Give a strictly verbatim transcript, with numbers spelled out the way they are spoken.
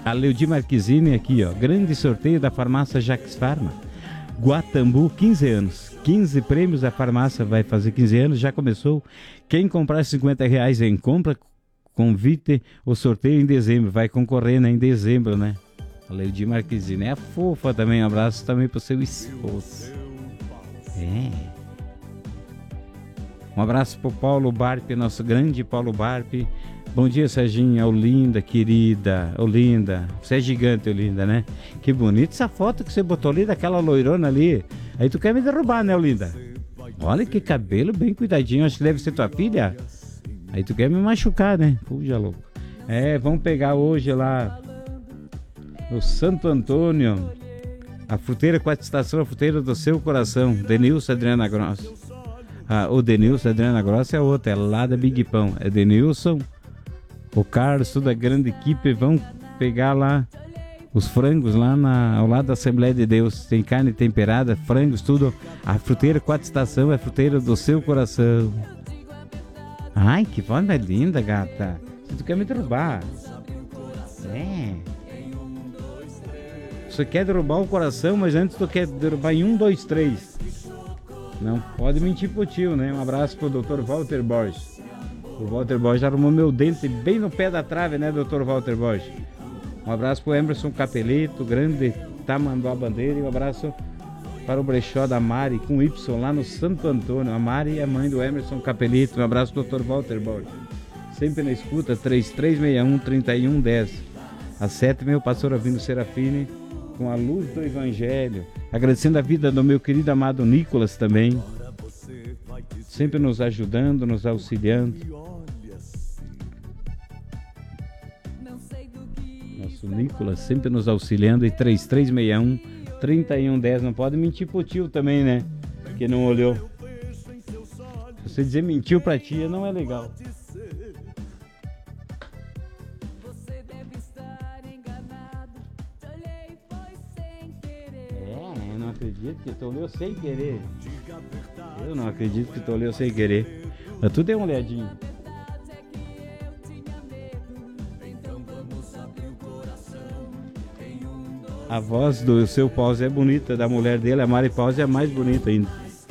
A Leudi Marquezine aqui, ó. Grande sorteio da farmácia Jax Farma. Guatambu, quinze anos. quinze prêmios, a farmácia vai fazer quinze anos, já começou. Quem comprar cinquenta reais em compra, convite o sorteio em dezembro. Vai concorrer, né, em dezembro, né? A Leudi Marquezine é fofa também. Um abraço também pro seu esposo. É. Um abraço pro Paulo Barpe, nosso grande Paulo Barpe. Bom dia, Serginho, Olinda, querida, Olinda, você é gigante, Olinda, né? Que bonita essa foto que você botou ali, daquela loirona ali. Aí tu quer me derrubar, né, Olinda? Olha que cabelo bem cuidadinho, acho que deve ser tua filha. Aí tu quer me machucar, né? Puxa, louco. É, vamos pegar hoje lá no Santo Antônio, a fruteira quatro estações, a fruteira do seu coração, Denilson Adriana Grossa. Ah, o Denilson Adriana Grossa é outra, é lá da Big Pão. É Denilson, o Carlos, toda a grande equipe vão pegar lá os frangos lá na, ao lado da Assembleia de Deus. Tem carne temperada, frangos, tudo. A fruteira quatro estações é a fruteira do seu coração. Ai, que forma linda, gata. Tu quer me derrubar? É. Você quer derrubar o coração, mas antes tu quer derrubar em um, dois, três. Não pode mentir pro tio, né? Um abraço pro doutor Walter Borges. O Walter Borges arrumou meu dente bem no pé da trave, né, doutor Walter Borges? Um abraço pro Emerson Capelito, grande Tamanduá Bandeira. E um abraço para o brechó da Mari, com Y, lá no Santo Antônio. A Mari é mãe do Emerson Capelito. Um abraço pro doutor Walter Borges. Sempre na escuta, três três seis um, três um um zero. Às sete, meu pastor Avino Serafine, com a luz do Evangelho. Agradecendo a vida do meu querido amado Nicolas também. Sempre nos ajudando, nos auxiliando. Nosso Nicolas sempre nos auxiliando. E três três seis um, três um um zero. Não pode mentir pro tio também, né? Que não olhou. Você dizer mentiu pra tia não é legal. É, eu não acredito que tu olhou sem querer. Eu não acredito que tu olhou sem querer. Mas tu deu uma olhadinha. A voz do seu Pause é bonita, da mulher dele, a Mari Pause é mais bonita ainda.